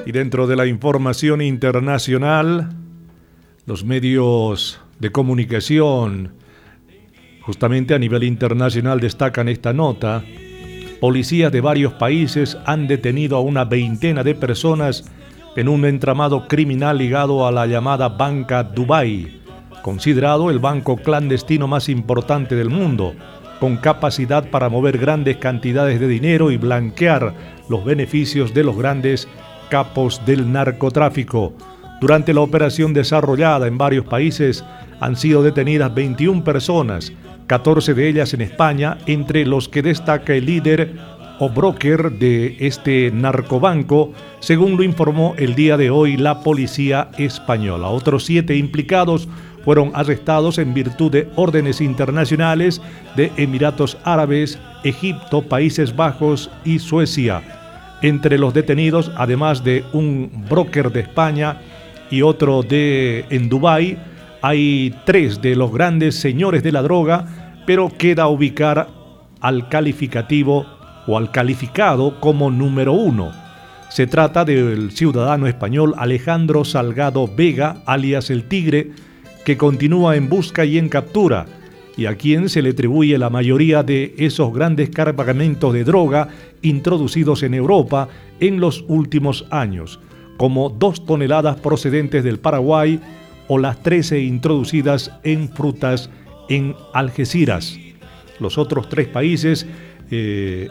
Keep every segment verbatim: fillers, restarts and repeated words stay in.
Y dentro de la información internacional, los medios de comunicación, justamente a nivel internacional, destacan esta nota. Policías de varios países han detenido a una veintena de personas en un entramado criminal ligado a la llamada Banca Dubai, considerado el banco clandestino más importante del mundo, con capacidad para mover grandes cantidades de dinero y blanquear los beneficios de los grandes capos del narcotráfico. Durante la operación desarrollada en varios países han sido detenidas veintiuna personas, catorce de ellas en España, entre los que destaca el líder o broker de este narcobanco, según lo informó el día de hoy la policía española. Otros siete implicados fueron arrestados en virtud de órdenes internacionales de Emiratos Árabes, Egipto, Países Bajos y Suecia. Entre los detenidos, además de un broker de España y otro de en Dubái, hay tres de los grandes señores de la droga, pero queda ubicar al calificativo o al calificado como número uno. Se trata del ciudadano español Alejandro Salgado Vega, alias El Tigre, que continúa en busca y en captura, y a quien se le atribuye la mayoría de esos grandes cargamentos de droga introducidos en Europa en los últimos años, como dos toneladas procedentes del Paraguay o las trece introducidas en frutas en Algeciras. Los otros tres países, eh,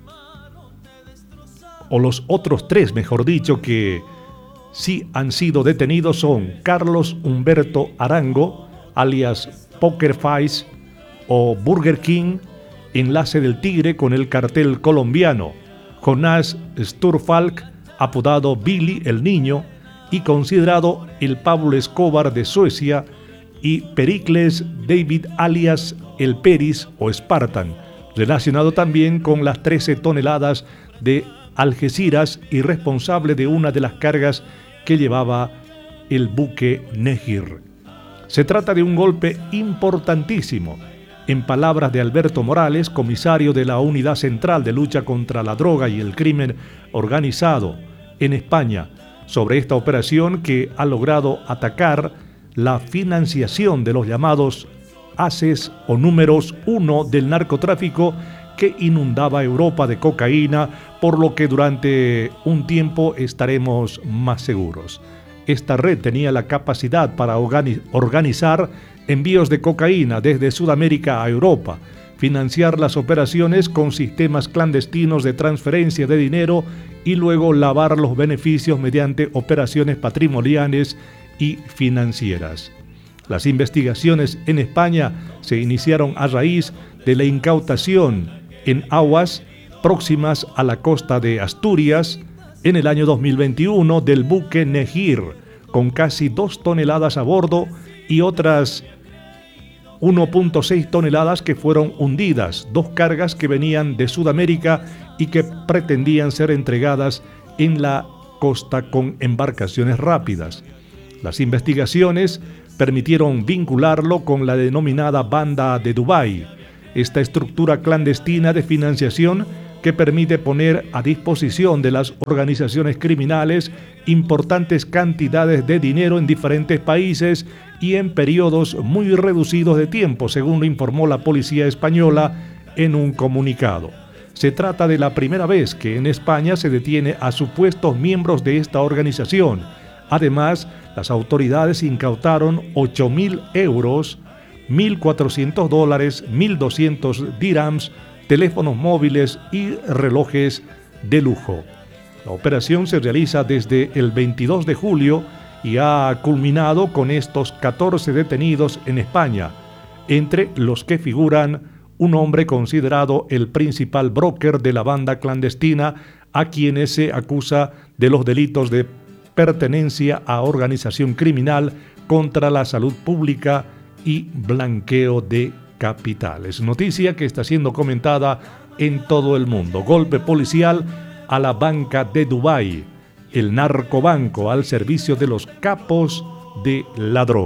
o los otros tres, mejor dicho, que sí han sido detenidos son Carlos Humberto Arango, alias Poker Face o Burger King, enlace del Tigre con el cartel colombiano; Jonás Sturfalk, apodado Billy el Niño y considerado el Pablo Escobar de Suecia; y Pericles David, alias el Peris o Spartan, relacionado también con las trece toneladas de Algeciras y responsable de una de las cargas que llevaba el buque Nehir. Se trata de un golpe importantísimo, en palabras de Alberto Morales, comisario de la Unidad Central de Lucha contra la Droga y el Crimen Organizado en España, sobre esta operación que ha logrado atacar la financiación de los llamados haces o números uno del narcotráfico que inundaba Europa de cocaína, por lo que durante un tiempo estaremos más seguros. Esta red tenía la capacidad para organizar envíos de cocaína desde Sudamérica a Europa, financiar las operaciones con sistemas clandestinos de transferencia de dinero y luego lavar los beneficios mediante operaciones patrimoniales y financieras. Las investigaciones en España se iniciaron a raíz de la incautación en aguas próximas a la costa de Asturias en el año dos mil veintiuno del buque Nehir, con casi dos toneladas a bordo y otras uno punto seis toneladas que fueron hundidas, dos cargas que venían de Sudamérica y que pretendían ser entregadas en la costa con embarcaciones rápidas. Las investigaciones permitieron vincularlo con la denominada Banda de Dubái, esta estructura clandestina de financiación que permite poner a disposición de las organizaciones criminales importantes cantidades de dinero en diferentes países y en periodos muy reducidos de tiempo, según lo informó la policía española en un comunicado. Se trata de la primera vez que en España se detiene a supuestos miembros de esta organización. Además, las autoridades incautaron ocho mil euros, mil cuatrocientos dólares, mil doscientos dirhams, teléfonos móviles y relojes de lujo. La operación se realiza desde el veintidós de julio y ha culminado con estos catorce detenidos en España, entre los que figuran un hombre considerado el principal broker de la banda clandestina, a quienes se acusa de los delitos de pertenencia a organización criminal contra la salud pública y blanqueo de capitales. Noticia que está siendo comentada en todo el mundo. Golpe policial a la Banca de Dubái, el narcobanco al servicio de los capos de la droga.